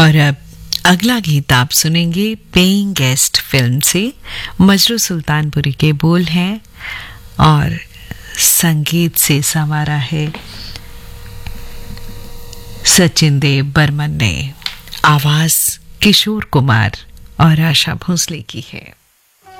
और अब अगला गीत आप सुनेंगे पेइंग गेस्ट फिल्म से। मजरू सुल्तानपुरी के बोल हैं और संगीत से संवारा है सचिन देव बर्मन ने। आवाज किशोर कुमार और आशा भोसले की है।